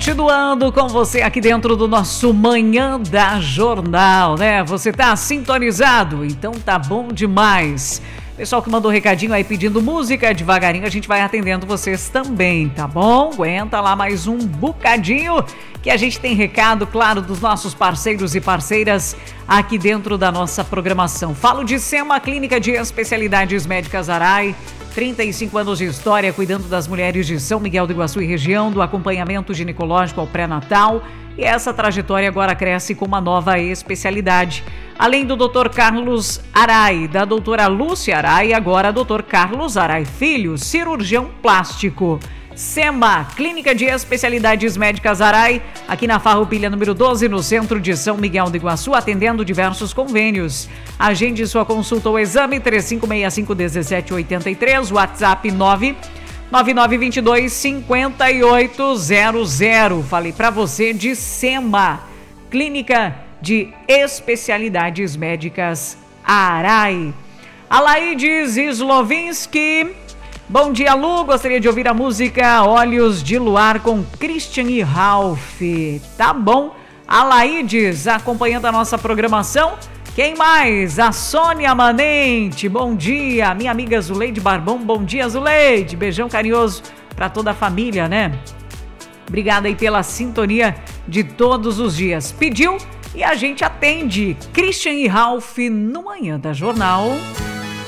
Continuando com você aqui dentro do nosso Manhã da Jornal, né? Você tá sintonizado? Então tá bom demais. Pessoal que mandou recadinho aí pedindo música, devagarinho a gente vai atendendo vocês também, tá bom? Aguenta lá mais um bocadinho que a gente tem recado, claro, dos nossos parceiros e parceiras aqui dentro da nossa programação. Falo de SEMA, Clínica de Especialidades Médicas Arai, 35 anos de história cuidando das mulheres de São Miguel do Iguaçu e região, do acompanhamento ginecológico ao pré-natal. E essa trajetória agora cresce com uma nova especialidade. Além do Dr. Carlos Arai, da doutora Lúcia Arai, agora Dr. Carlos Arai Filho, cirurgião plástico. SEMA, Clínica de Especialidades Médicas Arai, aqui na Farroupilha número 12, no centro de São Miguel do Iguaçu, atendendo diversos convênios. Agende sua consulta ou exame 3565-1783, WhatsApp 99922-5800. Falei para você de SEMA, Clínica de Especialidades Médicas Arai. Alaides Slovinski. Bom dia, Lu. Gostaria de ouvir a música Olhos de Luar com Christian e Ralph. Tá bom. Alaides acompanhando a nossa programação. Quem mais? A Sônia Manente. Bom dia. Minha amiga Zuleide Barbão. Bom dia, Zuleide. Beijão carinhoso para toda a família, né? Obrigada aí pela sintonia de todos os dias. Pediu e a gente atende. Christian e Ralph no Manhã da Jornal.